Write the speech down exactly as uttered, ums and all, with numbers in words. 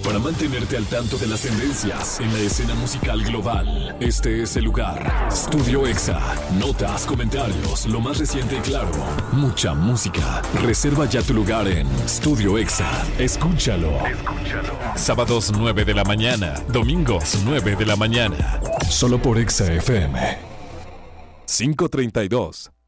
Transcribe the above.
Para mantenerte al tanto de las tendencias en la escena musical global, este es el lugar. Studio Exa. Notas, comentarios, lo más reciente y claro. Mucha música. Reserva ya tu lugar en Studio Exa. Escúchalo. Escúchalo. Sábados nueve de la mañana. Domingos nueve de la mañana. Solo por Exa F M. quinientos treinta y dos.